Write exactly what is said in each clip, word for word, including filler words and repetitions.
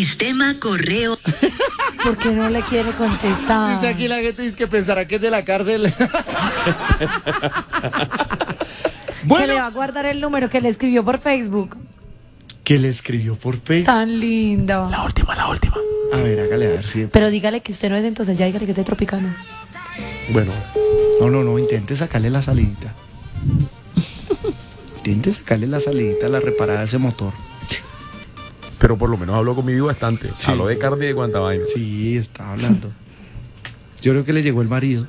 Sistema correo. ¿Por qué no le quiere contestar? Dice aquí la gente dice que pensará que es de la cárcel. Bueno. Que le va a guardar el número que le escribió por Facebook. Que le escribió por Facebook. Tan lindo. La última, la última. A ver, hágale a ver si. Pero dígale que usted no es, entonces ya dígale que es de Tropicana. Bueno. No, no, no, intente sacarle la salidita. Intente sacarle la salidita a la reparada de ese motor. Pero por lo menos habló conmigo bastante. Sí. Habló de carne y de cuánta vaina. Sí, está hablando. Yo creo que le llegó el marido.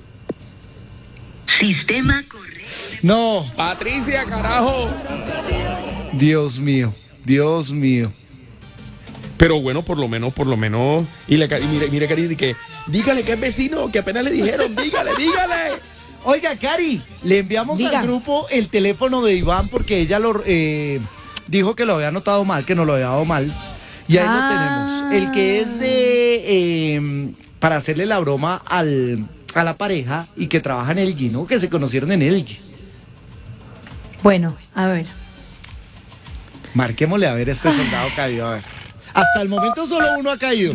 Sistema correo. No. Patricia, carajo. Dios mío, Dios mío. Pero bueno, por lo menos, por lo menos. Y, le, y mire, mire, Cari, que dígale que es vecino, que apenas le dijeron, dígale, dígale. Oiga, Cari, le enviamos Diga. al grupo el teléfono de Iván porque ella lo eh, dijo que lo había anotado mal, que no lo había dado mal. Y ahí Ah. lo tenemos. El que es de eh, para hacerle la broma al, a la pareja y que trabaja en Elgin, ¿no? Que se conocieron en Elgin. Bueno, a ver. Marquémosle a ver este soldado caído, a ver. Hasta el momento solo uno ha caído.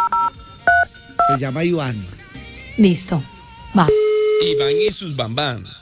Se llama Iván. Listo. Va. Iván y sus bambán.